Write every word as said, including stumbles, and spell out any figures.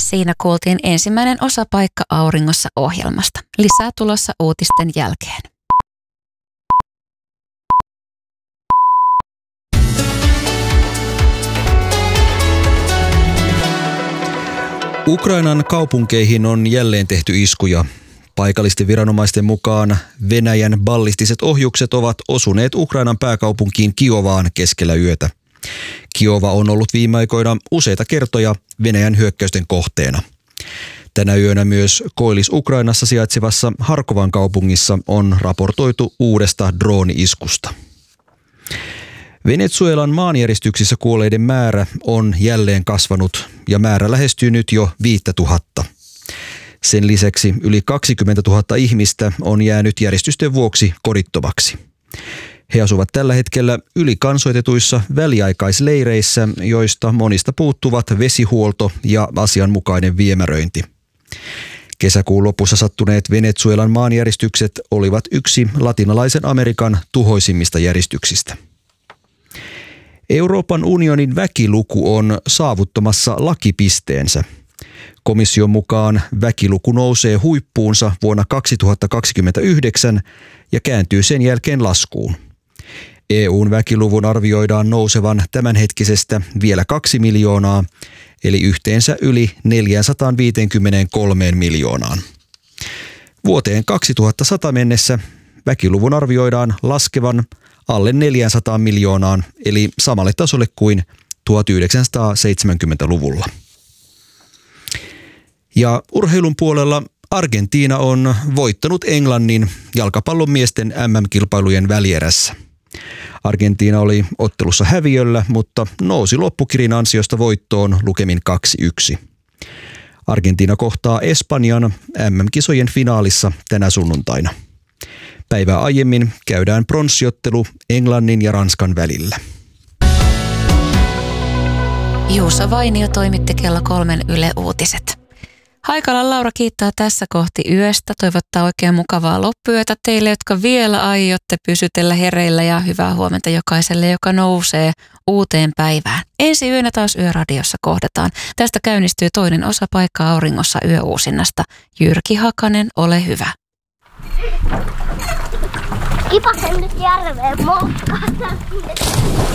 siinä kuultiin ensimmäinen osapaikka Auringossa ohjelmasta. Lisää tulossa uutisten jälkeen. Ukrainan kaupunkeihin on jälleen tehty iskuja. Paikallisten viranomaisten mukaan Venäjän ballistiset ohjukset ovat osuneet Ukrainan pääkaupunkiin Kiovaan keskellä yötä. Kiova on ollut viime aikoina useita kertoja Venäjän hyökkäysten kohteena. Tänä yönä myös Koillis-Ukrainassa sijaitsevassa Harkovan kaupungissa on raportoitu uudesta drooni-iskusta. Venezuelan maanjäristyksissä kuolleiden määrä on jälleen kasvanut ja määrä lähestyy nyt jo viittä tuhatta. Sen lisäksi yli kaksikymmentätuhatta ihmistä on jäänyt järjestysten vuoksi kodittomaksi. He asuvat tällä hetkellä ylikansoitetuissa väliaikaisleireissä, joista monista puuttuvat vesihuolto ja asianmukainen viemäröinti. Kesäkuun lopussa sattuneet Venezuelan maanjäristykset olivat yksi latinalaisen Amerikan tuhoisimmista järistyksistä. Euroopan unionin väkiluku on saavuttamassa lakipisteensä. Komission mukaan väkiluku nousee huippuunsa vuonna kaksituhattakaksikymmentäyhdeksän ja kääntyy sen jälkeen laskuun. E U:n väkiluvun arvioidaan nousevan tämänhetkisestä vielä kaksi miljoonaa, eli yhteensä yli neljäsataaviisikymmentäkolme miljoonaan. Vuoteen kaksituhattasata mennessä väkiluvun arvioidaan laskevan alle neljäsataa miljoonaan, eli samalle tasolle kuin tuhatyhdeksänsataaseitsemänkymmentäluvulla. Ja urheilun puolella Argentiina on voittanut Englannin jalkapallon miesten M M-kilpailujen välierässä. Argentiina oli ottelussa häviöllä, mutta nousi loppukirin ansiosta voittoon lukemin kaksi yksi. Argentiina kohtaa Espanjan M M-kisojen finaalissa tänä sunnuntaina. Päivää aiemmin käydään pronssiottelu Englannin ja Ranskan välillä. Juuso Vainio toimitti kello kolmen Yle Uutiset. Haikalan Laura kiittää tässä kohti yöstä, toivottaa oikein mukavaa loppuyötä teille, jotka vielä aiotte pysytellä hereillä, ja hyvää huomenta jokaiselle, joka nousee uuteen päivään. Ensi yönä taas Yöradiossa kohdataan. Tästä käynnistyy toinen osapaikka Auringossa yöuusinnasta. Jyrki Hakanen, ole hyvä. Kipasen nyt järveen moukkaan.